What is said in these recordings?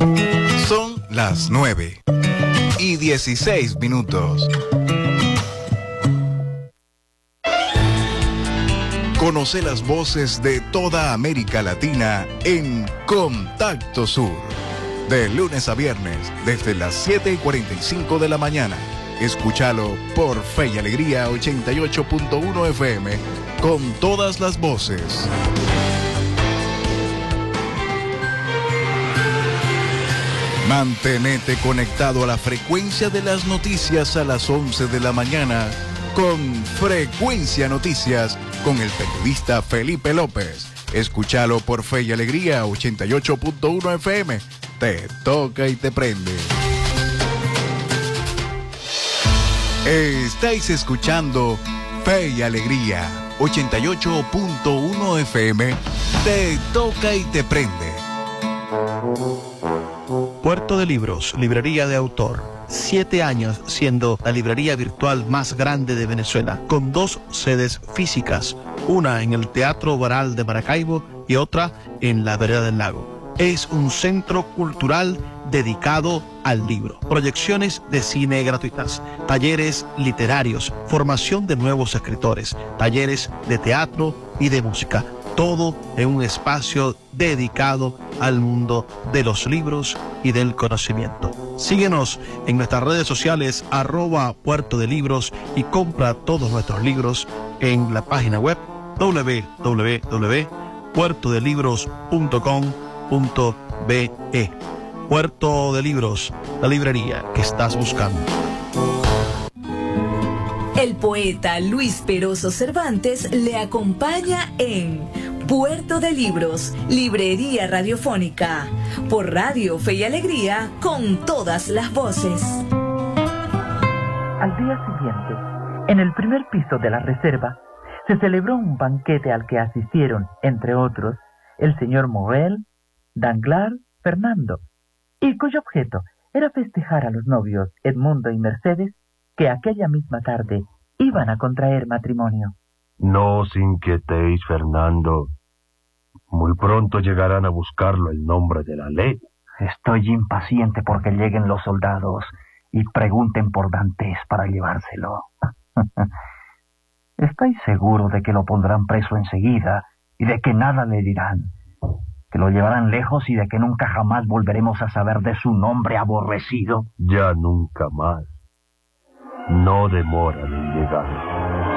Son las 9:16. Conoce las voces de toda América Latina en Contacto Sur. De lunes a viernes, desde las 7:45 de la mañana. Escúchalo por Fe y Alegría 88.1 FM, con todas las voces. Mantenete conectado a la frecuencia de las noticias a las 11 de la mañana con Frecuencia Noticias con el periodista Felipe López. Escúchalo por Fe y Alegría 88.1 FM. Te toca y te prende. Estáis escuchando Fe y Alegría 88.1 FM. Te toca y te prende. Puerto de Libros, librería de autor. 7 años siendo la librería virtual más grande de Venezuela, con 2 sedes físicas, una en el Teatro Baral de Maracaibo y otra en la Vereda del Lago. Es un centro cultural dedicado al libro. Proyecciones de cine gratuitas, talleres literarios, formación de nuevos escritores, talleres de teatro y de música. Todo en un espacio dedicado al mundo de los libros y del conocimiento. Síguenos en nuestras redes sociales @Puerto de Libros y compra todos nuestros libros en la página web www.puertodelibros.com.be. Puerto de Libros, la librería que estás buscando. El poeta Luis Peroso Cervantes le acompaña en Puerto de Libros, librería radiofónica, por Radio Fe y Alegría, con todas las voces. Al día siguiente, en el primer piso de la reserva, se celebró un banquete al que asistieron, entre otros, el señor Morel, Danglars, Fernando, y cuyo objeto era festejar a los novios Edmundo y Mercedes, que aquella misma tarde iban a contraer matrimonio. No os inquietéis, Fernando. Muy pronto llegarán a buscarlo el nombre de la ley. Estoy impaciente porque lleguen los soldados y pregunten por Dantes para llevárselo. Estoy seguro de que lo pondrán preso enseguida y de que nada le dirán, que lo llevarán lejos y de que nunca jamás volveremos a saber de su nombre aborrecido. Ya nunca más. No demoran en llegar.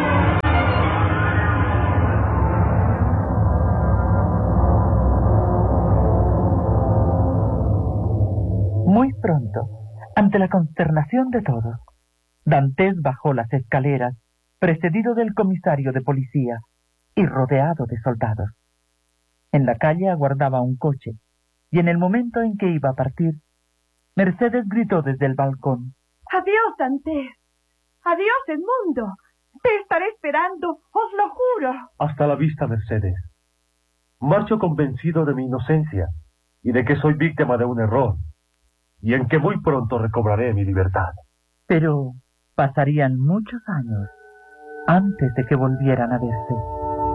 Muy pronto, ante la consternación de todos, Dantes bajó las escaleras, precedido del comisario de policía y rodeado de soldados. En la calle aguardaba un coche, y en el momento en que iba a partir, Mercedes gritó desde el balcón: ¡Adiós, Dantes! ¡Adiós, Edmundo! Te estaré esperando, os lo juro. Hasta la vista, Mercedes. Marcho convencido de mi inocencia y de que soy víctima de un error, y en que muy pronto recobraré mi libertad. Pero pasarían muchos años antes de que volvieran a verse.